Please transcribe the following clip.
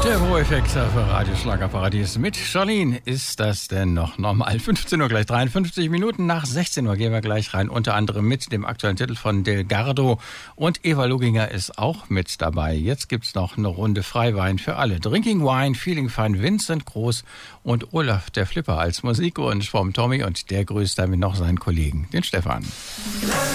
Der Ruhe-Effekt für Radio Schlagerparadies mit Charlene. Ist das denn noch normal? 15 Uhr gleich 53 Minuten nach 16 Uhr gehen wir gleich rein. Unter anderem mit dem aktuellen Titel von Delgado. Und Eva Luginger ist auch mit dabei. Jetzt gibt's noch eine Runde Freiwein für alle. Drinking Wine, Feeling Fine, Vincent Groß und Olaf der Flipper als Musikwunsch vom Tommy. Und der grüßt damit noch seinen Kollegen, den Stefan.